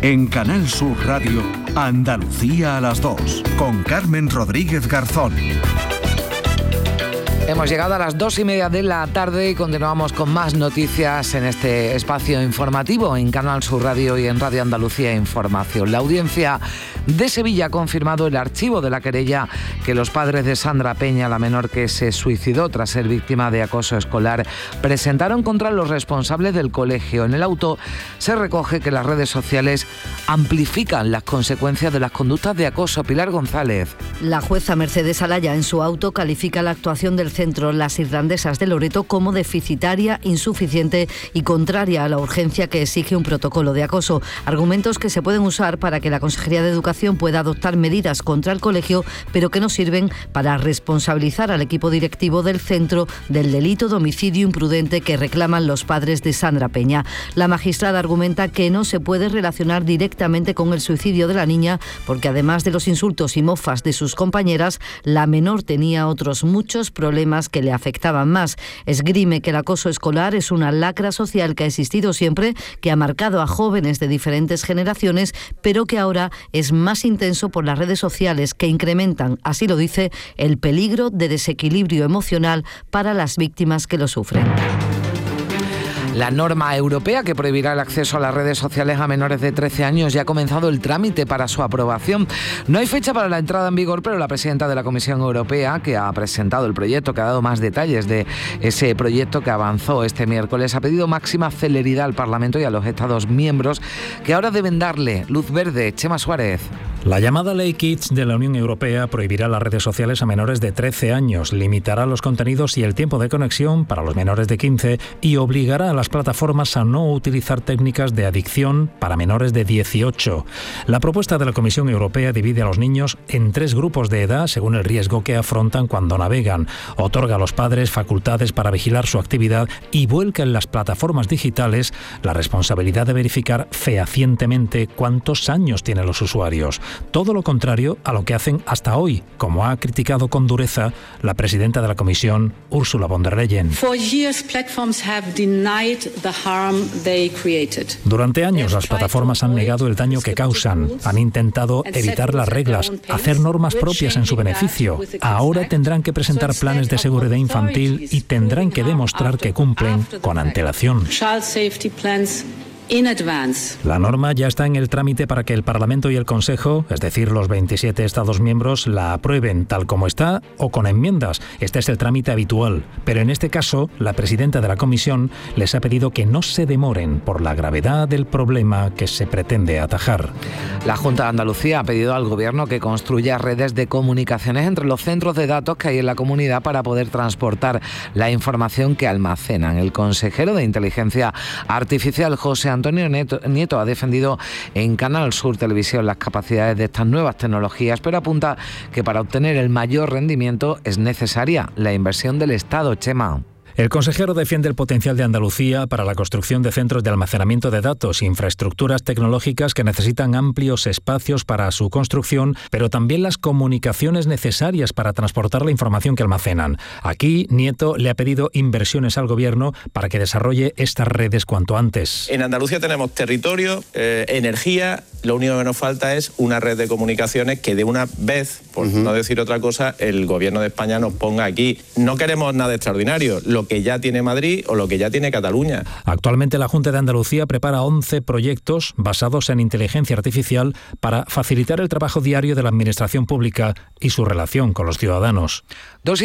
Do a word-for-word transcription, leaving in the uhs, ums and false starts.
En Canal Sur Radio, Andalucía a las dos, con Carmen Rodríguez Garzón. Hemos llegado a las dos y media de la tarde y continuamos con más noticias en este espacio informativo en Canal Sur Radio y en Radio Andalucía Información. La audiencia de Sevilla ha confirmado el archivo de la querella que los padres de Sandra Peña, la menor que se suicidó tras ser víctima de acoso escolar, presentaron contra los responsables del colegio. En el auto se recoge que las redes sociales amplifican las consecuencias de las conductas de acoso. Pilar González. La jueza Mercedes Alaya en su auto califica la actuación del centro Las Irlandesas de Loreto como deficitaria, insuficiente y contraria a la urgencia que exige un protocolo de acoso. Argumentos que se pueden usar para que la Consejería de Educación pueda adoptar medidas contra el colegio, pero que no sirven para responsabilizar al equipo directivo del centro del delito de homicidio imprudente que reclaman los padres de Sandra Peña. La magistrada argumenta que no se puede relacionar directamente con el suicidio de la niña porque además de los insultos y mofas de sus compañeras, la menor tenía otros muchos problemas que le afectaban más. Esgrime que el acoso escolar es una lacra social que ha existido siempre, que ha marcado a jóvenes de diferentes generaciones, pero que ahora es más intenso por las redes sociales que incrementan, así lo dice, el peligro de desequilibrio emocional para las víctimas que lo sufren. La norma europea que prohibirá el acceso a las redes sociales a menores de trece años ya ha comenzado el trámite para su aprobación. No hay fecha para la entrada en vigor, pero la presidenta de la Comisión Europea, que ha presentado el proyecto, que ha dado más detalles de ese proyecto que avanzó este miércoles, ha pedido máxima celeridad al Parlamento y a los Estados miembros, que ahora deben darle luz verde. Chema Suárez. La llamada Ley Kids de la Unión Europea prohibirá las redes sociales a menores de trece años, limitará los contenidos y el tiempo de conexión para los menores de quince y obligará a las plataformas a no utilizar técnicas de adicción para menores de dieciocho. La propuesta de la Comisión Europea divide a los niños en tres grupos de edad según el riesgo que afrontan cuando navegan, otorga a los padres facultades para vigilar su actividad y vuelca en las plataformas digitales la responsabilidad de verificar fehacientemente cuántos años tienen los usuarios. Todo lo contrario a lo que hacen hasta hoy, como ha criticado con dureza la presidenta de la Comisión, Ursula von der Leyen. Durante años las plataformas han negado el daño que causan, han intentado evitar las reglas, hacer normas propias en su beneficio. Ahora tendrán que presentar planes de seguridad infantil y tendrán que demostrar que cumplen con antelación. La norma ya está en el trámite para que el Parlamento y el Consejo, es decir, los veintisiete Estados miembros, la aprueben tal como está o con enmiendas. Este es el trámite habitual. Pero en este caso, la presidenta de la Comisión les ha pedido que no se demoren por la gravedad del problema que se pretende atajar. La Junta de Andalucía ha pedido al Gobierno que construya redes de comunicaciones entre los centros de datos que hay en la comunidad para poder transportar la información que almacenan. El consejero de Inteligencia Artificial, José Antonio Nieto, ha defendido en Canal Sur Televisión las capacidades de estas nuevas tecnologías, pero apunta que para obtener el mayor rendimiento es necesaria la inversión del Estado. Chema. El consejero defiende el potencial de Andalucía para la construcción de centros de almacenamiento de datos, infraestructuras tecnológicas que necesitan amplios espacios para su construcción, pero también las comunicaciones necesarias para transportar la información que almacenan. Aquí, Nieto le ha pedido inversiones al Gobierno para que desarrolle estas redes cuanto antes. En Andalucía tenemos territorio, eh, energía, lo único que nos falta es una red de comunicaciones que de una vez, por uh-huh. no decir otra cosa, el Gobierno de España nos ponga aquí. No queremos nada extraordinario, lo que ya tiene Madrid o lo que ya tiene Cataluña. Actualmente la Junta de Andalucía prepara once proyectos basados en inteligencia artificial para facilitar el trabajo diario de la Administración Pública y su relación con los ciudadanos. Dos